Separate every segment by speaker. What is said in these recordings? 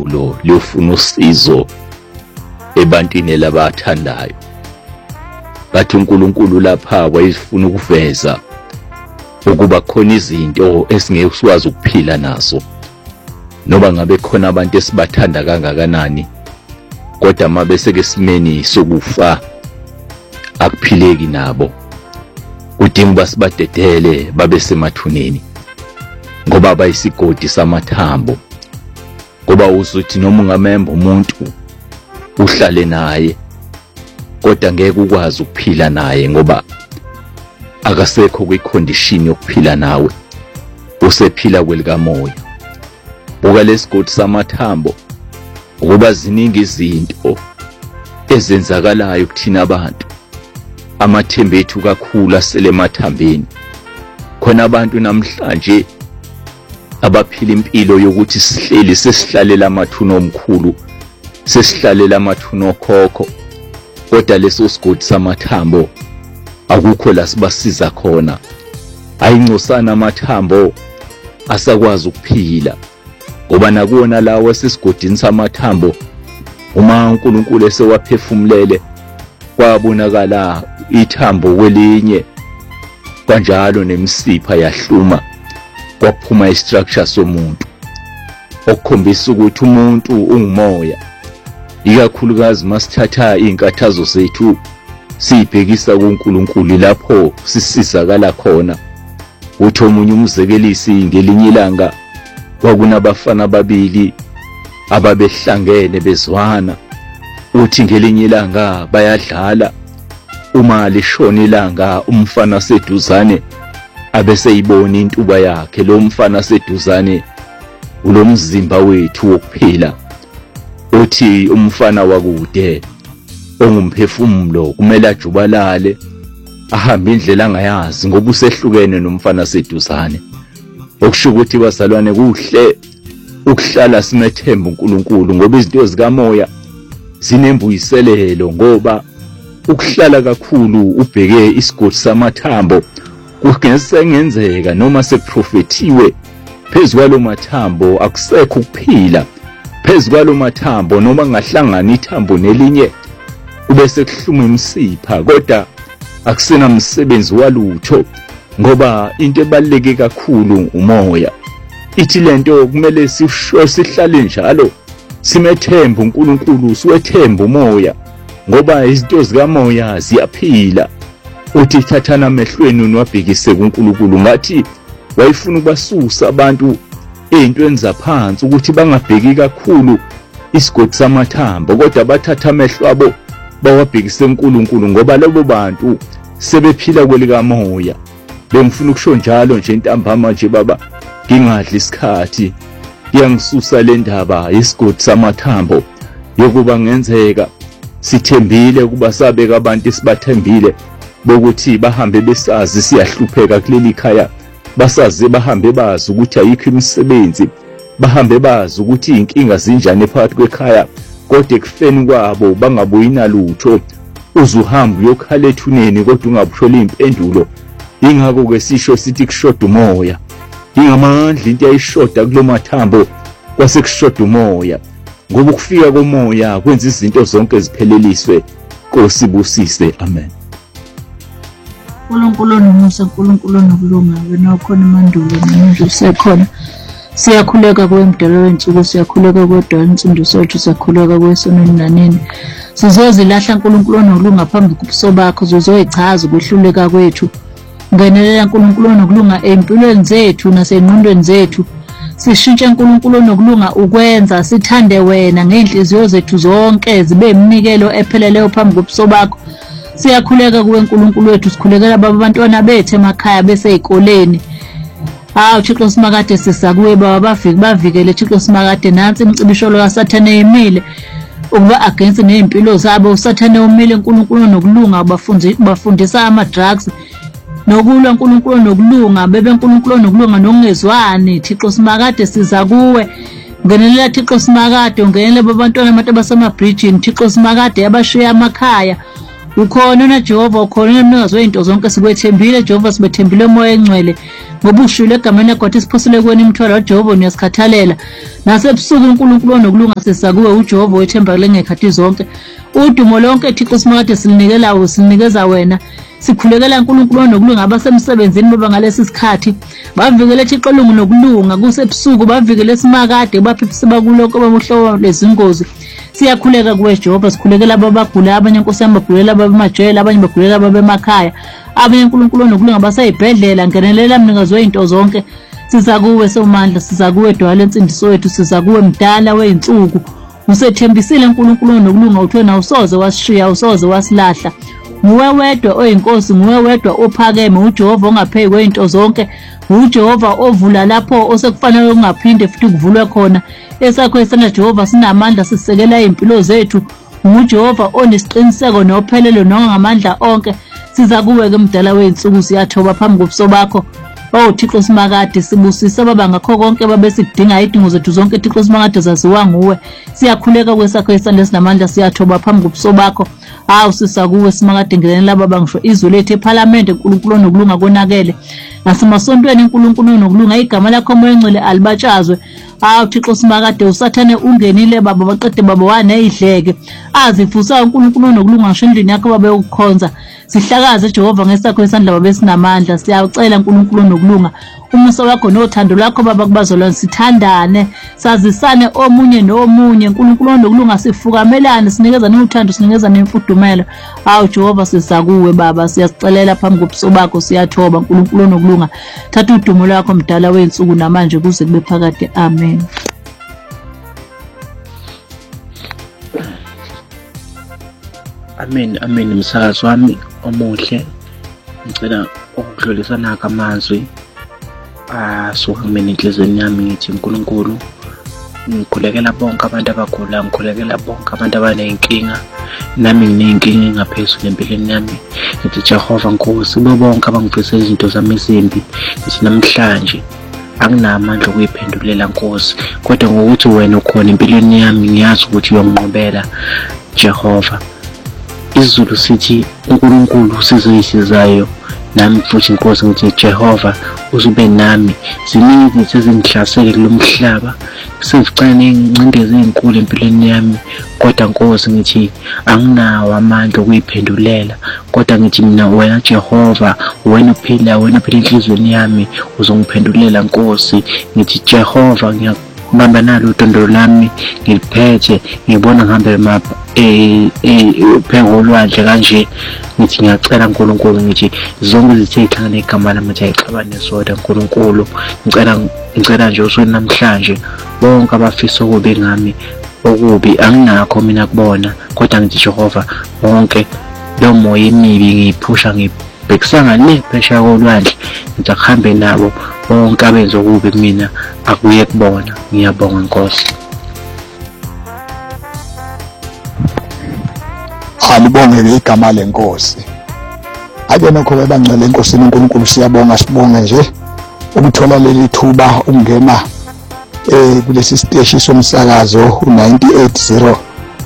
Speaker 1: impendulo liyofuna usizo ebantwini labathandayo. Bathi uNkulunkulu lapha wayefuna ukuveza ukuba khona izinto esingeke sikwazi ukuphila nazo, noba ngabe khona abantu esibathanda kangakanani, kodwa mabese ke simeni sokufa akuphileki nabo. Kudinga ukuba sibadedele babe semathuneni ngoba bayisigodi samathambo. Ngoba uzuthi noma ungamemba umuntu uhlale naye, kodwa ngeke ukwazi ukuphila naye ngoba akasekho kwicondition yokuphila nawe, usephila kwelikamoya. Buka lesigodi samathambo ukuba ziningi izinto ezenzakalayo kuthina abantu. Amathemba ethu kakhulu asele emathambeni. Khona abantu namhlanje abaphila impilo yokuthi sihleli sesihlalela amathuno omkhulu, sesihlalela amathuno okhokho, kodwa leso sigodi samathambo akukho la sibasiza khona. Ayincosana amathambo asakwazi ukuphila ngoba nakuona lawo esesigodini samathambo uma uNkulunkulu esewaphefumulele kwabonakala ithambo kwelinye, kanjalo nemisipha yahluma kwaphuma istructure somuntu, okukhombisa ukuthi umuntu ungumoya. Ikakhulukazi masithatha izinkathazo zethu sibhekisa kuNkulunkulu lapho sisizakala khona. Uthi omunye umzekelisi ngelinye ilanga kwakunabafana ababili ababehlangene bezwana. Uthi ngelinye ilanga bayadlala, uma lishona ilanga umfana seduzane abese ibona intuba yakhe. Lo mfana seduzane ulo mzimba wethu wokuphila. Uthi umfana wakude ongumphefumulo kumele ajubalale ahambe indlela angayazi ngoba usehlukene nomfana seduzane. Okusho ukuthi bazalwane kuhle ukuhlala simethemba uNkulunkulu ngoba izinto zikamoya zinembuyiselelo. Ngoba ukuhlala kakhulu ubheke isigodi samathambo kungenzeka noma seprofetiwe phezu kwalo mathambo akusekho ukuphila. Phezu kwalo mathambo noma ngahlangana ithambo nelinye ubese kuhluma imisipha, kodwa akusena umsebenzi walutho ngoba into ebaluleke kakhulu umoya. Ithi lento kumele sihlale njalo simethemba uNkulunkulu, siwethemba umoya ngoba izinto zikamoya ziyaphila. Uthi thathana emehlweni unwabhekise kuNkulunkulu. Ngathi wayifuna ukubasusa abantu ezintweni zaphansi ukuthi bangabheki kakhulu isigodi samathambo, kodwa bathatha amehlo abo bawabhekise kuNkulunkulu ngoba labo bantu sebephila kwelikamoya. Bengifuna ukusho njalo nje ntambama nje baba, ngingadli isikhathi ngiyangisusa le ndaba yesigodi samathambo yokuba ngenzeka sithembile ukuba sabeka abantu esibathembile bokuthi bahambe besazi siyahlupheka kuleli khaya, basazi bahambe bazi ukuthi ayikho imisebenzi, bahambe bazi ukuthi inkinga zinjani phakathi kwekhaya, kodwa ekufeni kwabo bangabuyi nalutho. Uzuhamba uyokhala ethuneni kodwa ungabuthola impendulo. Ingakho ke sisho sithi kushoda umoya. Ingamandla into ayishoda kulo mathambo kwase kushoda umoya, ngoba ukufika komoya kwenza izinto zonke zipheleliswe. Nkosi busise, amen.
Speaker 2: uNkulunkulu nomusa, uNkulunkulu nokulunga, wena ukhona emandulo namanje usekhona. Siyakhuleka kuwe mdala wensuku, siyakhuleka kodwa insindiso sethu, siyakhuleka kwesonweni nanini. Sizozilahla uNkulunkulu nokulunga phambi kobuso bakho, sizoyichaza ukwehluleka kwethu. Ngenelela uNkulunkulu nokulunga empilweni zethu nasengqondweni zethu. Sishintshe uNkulunkulu nokulunga ukwenza sithande wena ngenhliziyo zethu zonke, zibe iminikelo epheleleyo phambi kobuso bakho. Siyakhuleka kuwe uNkulunkulu wethu, sikhulekela abantwana bethu emakhaya beseyikoleni. Thixo simakade sisakuwe baba, bafike bavikele Thixo simakade. Nansi imicibisholo kaSathane yimile ukuba against nezimpilo zabo. USathane umile uNkulunkulu nokulunga bafundisa ama-drugs nokulwa uNkulunkulu nokulunga, bebe uNkulunkulu nokulunga nokungezwani. Thixo simakade siza kuwe. Ngenelela Thixo simakade, ungenele babantwana abantu abasemabridgini. Thixo simakade abashiya amakhaya. Ukhona na Jehova, ukhona mnikazi wezinto zonke, sikwethembile Jehova, sibethembile umoya engcwele. ngoba ushilo egameni leGod isiphosele kweni imithwalo kaJehova uyasikhathalela nasebusuku uNkulunkulu onokulunga sisakuwe uJehova wethemba lengekhathi zonke udumo lonke Thixo simakade silinikeza wena sikhulekela uNkulunkulu onokulunga abasemsebenzini baba ngalesi sikhathi bavikele Thixo nokulunga kusebusuku bavikele esimakade baphiphise bakuloko bamuhlobo lezingozi siyakhuleka kuwe Jehova sikhulekela abagula abanye Nkosi yami bagulela abamajele abanye bagulela abemakhaya abanye uNkulunkulu onokulunga basayibhedlela ngenelela mnikazi wezinto zonke sizakuwe somandla sizakuwe dwala ensindiso wethu sizakuwe mdala weinsuku usethembisile uNkulunkulu onokulunga uthwe awusoze wasishiya awusoze wasilahla nguwe wedwa oyinkosi nguwe wedwa ophakeme uJehova ongapheki kwezinto zonke uJehova ovula lapho osekufanele ungaphinde futhi kuvulwe khona esakho esana Jehova sinamandla sisekela impilo zethu uJehova onesiqiniseko nophelelo nongamandla onke siza kuwe ke mdala weinsuku siyathoba phambi kobuso bakho Thixo simakade sibusisa baba ngakho konke babe sikudinga idingo zethu zonke Thixo simakade zaziwa nguwe siyakhuleka kwesakho esandla sinamandla siyathoba phambi kobuso bakho sisakuwe simakade ngelela baba ngisho izwe lethu eParliament uNkulunkulu onokulunga konakele nasemasontweni uNkulunkulu onokulunga igama lakho moya ngcwele alibatshazwe Thixo simakade usathane ungenile baba baqede baba waneyidleke azifusa uNkulunkulu onokulunga ngisho endlini yakho baba yokukhonza sihlakaze Jehova ngesakho esandla baba esinamandla siyacela uNkulunkulu onokulunga umusa wakho nothando lakho baba kubazalwane sithandane sazisane omunye nomunye uNkulunkulu onokulunga sifukamelane sinikezane uthando sinikezane imfudumelo Jehova sisakuwe baba siyasicelela phambi kobuso bakho siyathoba uNkulunkulu onokulunga thatha udumo lwakho mdala weinsuku namanje kuze kube phakade amen
Speaker 3: Amen msakazi wami omuhle ngicela ukudlulisa naka amazwi suka kumina enhlizweni yami ngithi uNkulunkulu ngikhulekela bonke abantu abagula ngikhulekela bonke abantu abanenkinga nami nginenkinga engaphezulu empilweni yami ngithi Jehova Nkosi bonke abangifisa izinto zami ezimbi ngithi namhlanje anginamandla ukuyiphendulela Nkosi kodwa ngokuthi wena ukhona empilweni yami ngiyazi ukuthi uyonqobela Jehova izulu sithi uNkulunkulu sizoyisizayo nami futhi Nkosi ngithi Jehova uzube nami ziningi izinto ezingihlasele kulomhlaba sengicane ngincindeze ezinkulu empilweni yami kodwa Nkosi ngithi anginawo amandla okuyiphendulela kodwa ngithi mina wena Jehova wena uphila enhlizweni yami uzongiphendulela Nkosi ngithi Jehova ngiyabamba nalo utondo lami ngiliphethe ngibona ngihambe pheko olwandle kanje ngithi ngiyacela uNkulunkulu ngithi zonke izithe ezihlangene igama lami ngithi ayixabane soda uNkulunkulu ngicela nje usweni namhlanje bonke abafisa ukubi ngami okubi anginakho mina kubona kodwa ngithi Jehova bonke lo moya emibi ngiyiphusha ngibhekisanga le phesha kolwandle ngithi akuhambe nabo bonke abenza okubi kumina akuye kubona ngiyabonga Nkosi
Speaker 4: alibonge igama lenkosi ake nokho bebangcwele enkosini uNkulunkulu siyabonga sibonge nje ukuthola leli thuba ukungena kulesi siteshi somsakazo u98.0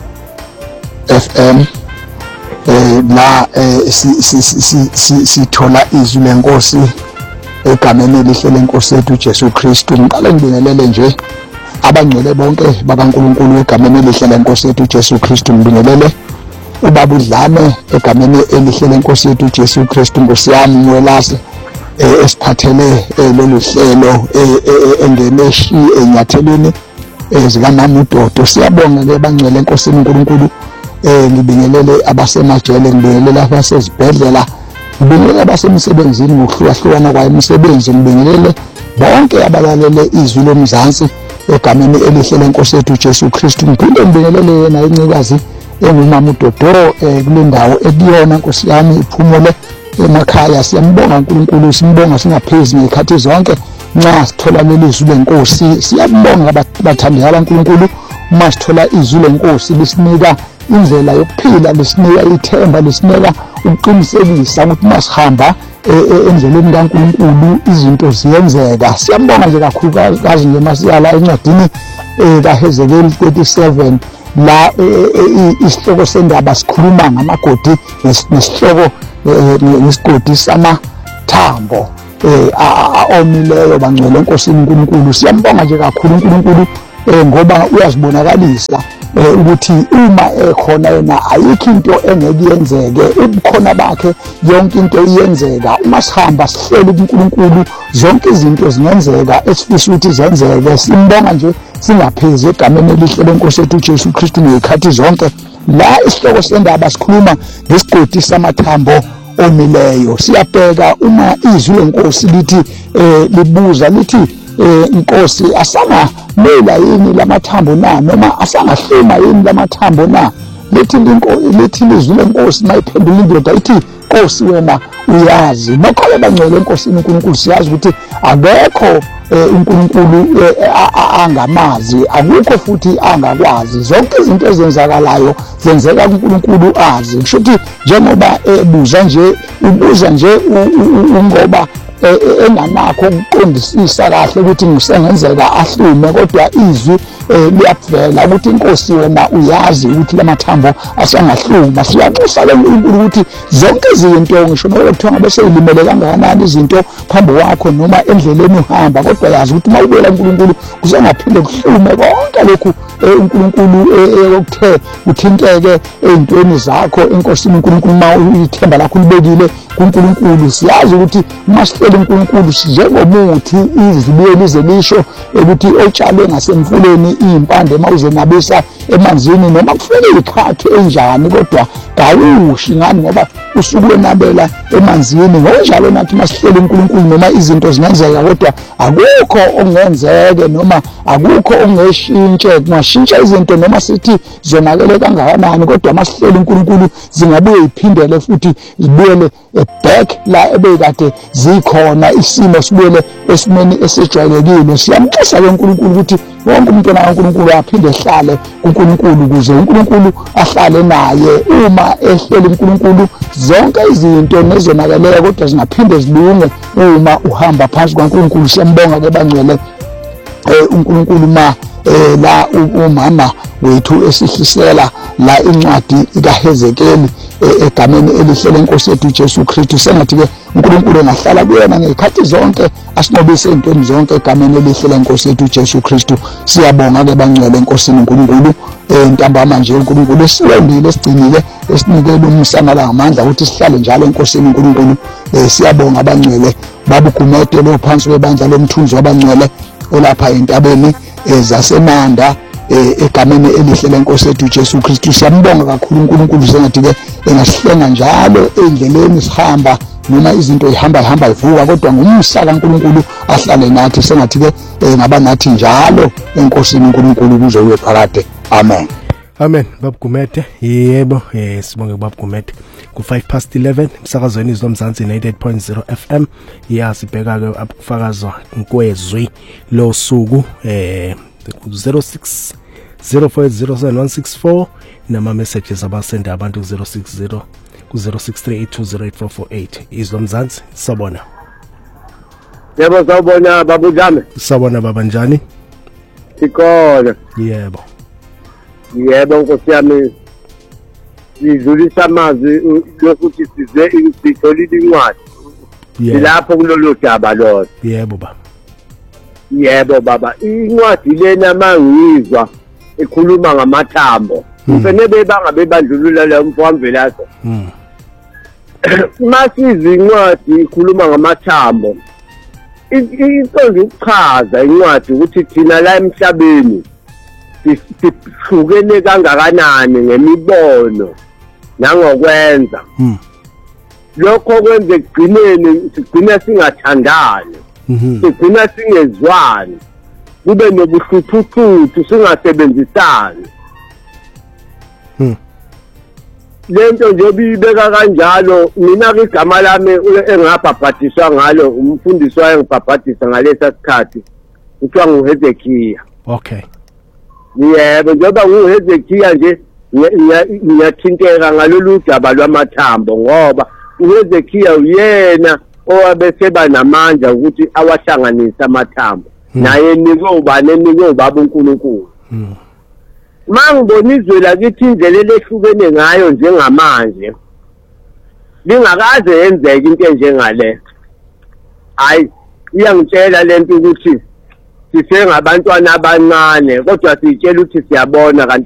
Speaker 4: FM la sithola izwi lenkosi egameni elihle lenkosi yethu Jesu Kristu ngiqale ngibingelele nje abangcwele bonke bakaNkulunkulu egameni elihle lenkosi yethu Jesu Kristu ngibingelele ubaba uDlame egameni elihle lenkosi yethu Jesu Kristu Nkosi yami ngwelase esiphathele lolu hlelo engeneshi enyathelweni zikaMamudodo siyabonga ke bangcwele enkosini uNkulunkulu ngibingelele abasemajele ngibingelele abasezibhedlela ngibingelele abasemsebenzini ngokuhlukahlukana kwayo imisebenzi ngibingelele bonke abalalele izwi lomzansi egameni elihle lenkosi yethu Jesu Kristu ngiphinde ngibingelele yena incikazi enguMamudodo kule ndawo ekuyona Nkosi yami iphumule emakhaya siyambonga uNkulunkulu simbonga singaphezi ngekhathi zonke nxa sithola leli izwi lenkosi siyabonga abathandekayo kaNkulunkulu uma sithola izwi lenkosi lisinika indlela yokuphila lisinika ithemba lisinika ukuqinisekisa ukuthi masihamba endleleni kaNkulunkulu izinto ziyenzeka siyambonga nje kakhulukazi nje masiyala encwadini kaHezekeli 37 la isihloko sendaba sikhuluma ngamagodi nesihloko nesigodi samathambo omileyo bangcwele enkosini uNkulunkulu. Siyambonga nje kakhulu uNkulunkulu ngoba uyazibonakalisa ukuthi uma ekhona yena ayikho into engeke yenzeke, ubukhona bakhe yonke into iyenzeka. Uma sihamba sihlele uNkulunkulu zonke izinto zingenzeka esifisa ukuthi zenzeke. Simbonga nje singaphezi egameni elihle lenkosi yethu uJesu Kristu ngezikhathi zonke. La isihloko sendaba sikhuluma ngesigodi samathambo omileyo. Siyabheka uma izwi lenkosi lithi libuza lithi inkosi asangamela yini lamathambo na, noma asangahluma yini lamathambo na. Lithi izwi lenkosi mayiphendula indoda ithi Nkosi wena uyazi. Nokho bangcwele enkosini uNkulunkulu siyazi ukuthi akekho uNkulunkulu angamazi, akukho futhi angakwazi. Zonke izinto ezenzakalayo zenzeka uNkulunkulu azi. Ngisho ukuthi njengoba ubuza nje ngoba enganakho ukuqondisisa kahle ukuthi ngisengenzeka ahlume, kodwa izwi liyavela ukuthi inkosi wena uyazi ukuthi lamathambo asangahluma. Siyanxusa ke uNkulunkulu ukuthi zonke izinto ngisho nokuthi kuthiwa ngabe seyilimele kangakanani izinto phambi kwakho noma endleleni uhamba, kodwa yazi ukuthi uma ubuyela uNkulunkulu kusengaphinde kuhlume konke lokhu uNkulunkulu okuthe uthinteke ezintweni zakho enkosini uNkulunkulu. Uma ithemba lakho libekile kuNkulunkulu siyazi ukuthi uma sihlele uNkulunkulu njengomuthi izibuye lize lisho ukuthi otshalwe ngasemfuleni impande mawuzenabisa emanzini noma kufike ikhathi enjani, kodwa kawushi ngani ngoba usuku wenabela emanzini. Ngokunjalo nathi masihlele uNkulunkulu noma izinto zingenzeka, kodwa akukho ongenzeke noma akukho ongeshintshe. Kungashintsha izinto noma sithi zonakele kangakanani, kodwa masihlele uNkulunkulu zingabuye iphindele futhi zibuyele back la ebekade zikhona, isimo sibuyele esimeni esijwayelekile. Siyamxosa ke uNkulunkulu ukuthi wonke umuntu uNkulunkulu aphinde ehlale kuNkulunkulu ukuze uNkulunkulu ahlale naye. Uma ehlele uNkulunkulu zonke izinto nezonakeleyo kodwa zingaphinde zilunge uma uhamba phansi kwaNkulunkulu. Siyambonga ke bangcwele uNkulunkulu la umama wethu esihlisela la incwadi kaHezekeli egameni elihle lenkosi yethu uJesu Kristu. Sengathi ke uNkulunkulu engahlala kuyena ngezikhathi zonke asinobise ezintweni zonke egameni elihle lenkosi yethu uJesu Kristu. Siyabonga ke bangcwele enkosini uNkulunkulu ntambama nje uNkulunkulu esiwendile esigcinile esinikele umsana ngamandla ukuthi sihlale njalo enkosini uNkulunkulu. Siyabonga bangcwele babugumede lo phansi kwebandla lomthunzi wabangcwele olapha entabeni zaseManda egameni elihle lenkosi yethu uJesu Kristu. Siyambonga kakhulu uNkulunkulu sengathi ke engasihlenga njalo endleleni sihamba noma izinto ihamba ivuka, kodwa ngumsa kaNkulunkulu ahlale nathi. Sengathi ke ngaba nathi njalo enkosini uNkulunkulu kuze uye phakade. Amen.
Speaker 5: Amen. Babugumede yebo, sibonge babugumede ku 11:05 emsakazweni izomzansi 98.0 FM. Sibheka ke abufakazwa inkwezwi lo suku 06 0407 nama messages abasenda abantu 060 ku0638208448. Izomzansi sabona.
Speaker 6: Yebo sawubona babu Jame.
Speaker 5: Sabona baba njani?
Speaker 6: Sikhona.
Speaker 5: Yebo.
Speaker 6: Yebo Nkosi yami. Sizulisa amazwi lokuthi size isitholile incwadi. Lapho kulolu daba lo.
Speaker 5: Yebo baba.
Speaker 6: Yebo baba, incwadi lena mangizwa ekhuluma ngamathambo. Kufanele bebangabe bandlulula la mfowamvelazo. Masizi incwadi ikhuluma ngamathambo. Into ukuchaza incwadi ukuthi thina la emhlabeni sihlukene kangakanani ngemibono nangokwenza. Lokho kwenze egcineni sigcina singathandani. Sigcina singezwani, kube nobuhluthuthuthu singasebenzisani. Lento nje bibeka kanjalo. Mina ke igama lami engabhabhadiswa ngalo umfundisi wayengibhabhadisa ngalesa sikhathi kuthiwa nguHezekiya.
Speaker 5: Okay.
Speaker 6: Yebo, njengoba nguHezekiya nje ngiyathinteka ngalolu daba lwamathambo ngoba uHezekiya uyena owabeseba namandla ukuthi awahlanganise amathambo. Naye nikwe ubaba uNkulunkulu. Mangibona izwe lakithi indlela elehlukene ngayo njengamanje lingakaze yenzeke into enjengale. hayi iyangitshela lento ukuthi sisengabantwana abancane kodwa sitshela ukuthi siyabona kanti